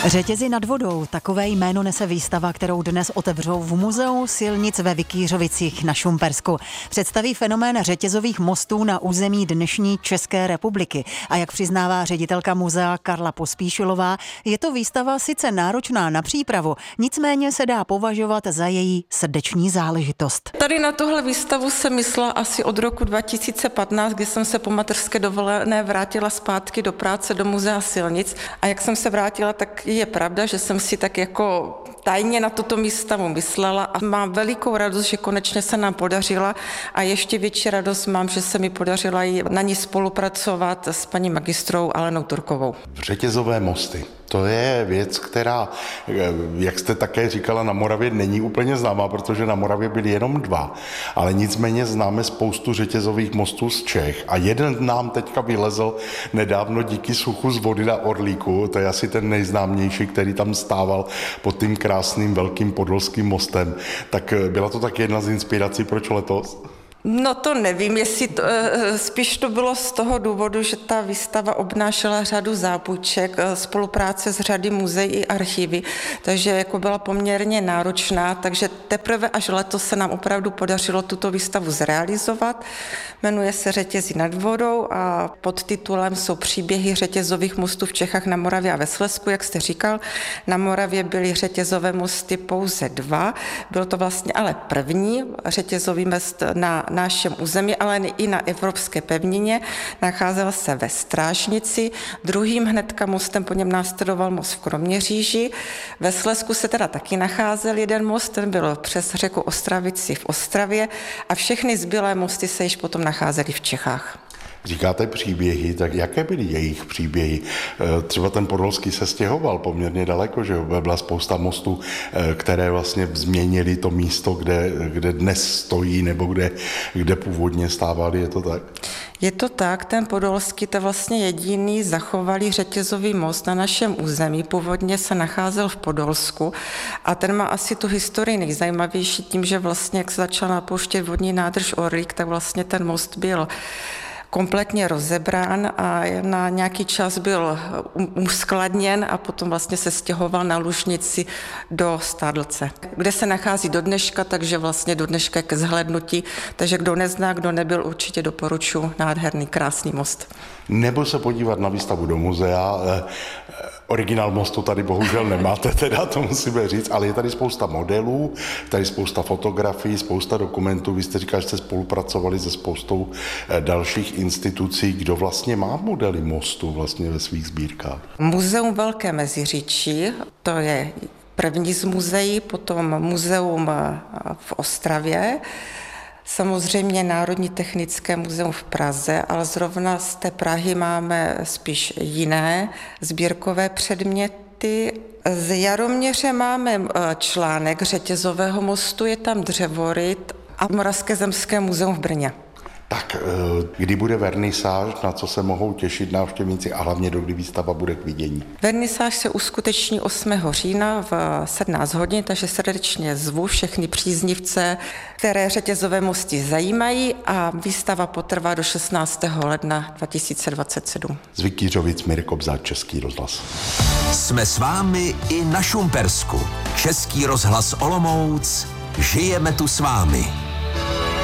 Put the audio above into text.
Řetězy nad vodou, takové jméno nese výstava, kterou dnes otevřou v Muzeu silnic ve Vykýřovicích na Šumpersku. Představí fenomén řetězových mostů na území dnešní České republiky. A jak přiznává ředitelka muzea Karla Pospíšilová, je to výstava sice náročná na přípravu, nicméně se dá považovat za její srdeční záležitost. Tady na tuhle výstavu jsem myslela asi od roku 2015, kdy jsem se po mateřské dovolené vrátila zpátky do práce do Muzea silnic. A jak jsem se vrátila, tak je pravda, že jsem si tak jako tajně na tuto výstavu myslela a mám velikou radost, že konečně se nám podařila a ještě větší radost mám, že se mi podařila i na ní spolupracovat s paní magistrou Alenou Turkovou. Řetězové mosty. To je věc, která, jak jste také říkala, na Moravě není úplně známá, protože na Moravě byly jenom dva. Ale nicméně známe spoustu řetězových mostů z Čech. A jeden nám teďka vylezl nedávno díky suchu z vody na Orlíku. To je asi ten nejznámější, který tam stával pod tím krásným velkým podolským mostem. Tak byla to tak jedna z inspirací, proč letos? No to nevím, jestli to, spíš to bylo z toho důvodu, že ta výstava obnášela řadu zápůjček, spolupráce s řady muzeí i archivy, takže jako byla poměrně náročná, takže teprve až letos se nám opravdu podařilo tuto výstavu zrealizovat. Jmenuje se Řetězy nad vodou a pod titulem jsou příběhy řetězových mostů v Čechách, na Moravě a ve Slezsku, jak jste říkal. Na Moravě byly řetězové mosty pouze dva, byl to vlastně ale první řetězový most na našem území, ale i na evropské pevnině. Nacházel se ve Strážnici. Druhým hnedka mostem po něm následoval most v Kroměříži. Ve Slezsku se teda taky nacházel jeden most, ten byl přes řeku Ostravici v Ostravě a všechny zbylé mosty se již potom nacházely v Čechách. Říkáte příběhy, tak jaké byly jejich příběhy? Třeba ten podolský se stěhoval poměrně daleko, že byla spousta mostů, které vlastně změnily to místo, kde dnes stojí, nebo kde původně stávali, je to tak? Je to tak, ten podolský, to vlastně jediný zachovalý řetězový most na našem území. Původně se nacházel v Podolsku a ten má asi tu historii nejzajímavější tím, že vlastně, jak se začala napouštět vodní nádrž Orlík, tak vlastně ten most byl kompletně rozebrán a na nějaký čas byl uskladněn a potom vlastně se stěhoval na Lužnici do Stádlce, kde se nachází do dneška, takže vlastně do dneška ke zhlédnutí. Takže kdo nezná, kdo nebyl, určitě doporučuji, nádherný, krásný most. Nebo se podívat na výstavu do muzea. Originál mostu tady bohužel nemáte, teda to musíme říct, ale je tady spousta modelů, tady spousta fotografií, spousta dokumentů. Vy jste říkal, že jste spolupracovali se spoustou dalších institucí. Kdo vlastně má modely mostu vlastně ve svých sbírkách? Muzeum Velké Meziříčí, to je první z muzeí, potom muzeum v Ostravě, samozřejmě Národní technické muzeum v Praze, ale zrovna z té Prahy máme spíš jiné sbírkové předměty. Z Jaroměře máme článek řetězového mostu, je tam dřevoryt a Moravské zemské muzeum v Brně. Tak kdy bude vernisáž, na co se mohou těšit návštěvníci a hlavně dokdy výstava bude k vidění? Vernisáž se uskuteční 8. října v 17 hodin, takže srdečně zvu všechny příznivce, které řetězové mosty zajímají a výstava potrvá do 16. ledna 2027. Z Vykýřovic Mirek Kobza, Český rozhlas. Jsme s vámi i na Šumpersku. Český rozhlas Olomouc. Žijeme tu s vámi.